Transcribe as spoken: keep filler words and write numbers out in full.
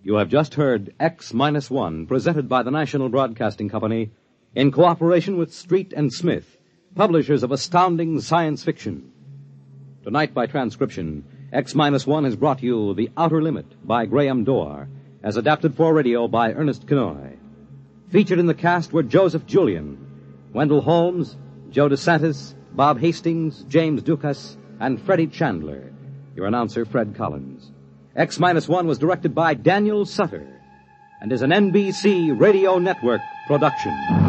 You have just heard X Minus One, presented by the National Broadcasting Company in cooperation with Street and Smith, publishers of astounding science fiction. Tonight, by transcription, X Minus One has brought you The Outer Limit by Graham Dorr, as adapted for radio by Ernest Kenoy. Featured in the cast were Joseph Julian, Wendell Holmes, Joe DeSantis, Bob Hastings, James Dukas, and Freddie Chandler. Your announcer, Fred Collins. X Minus One was directed by Daniel Sutter and is an N B C Radio Network production.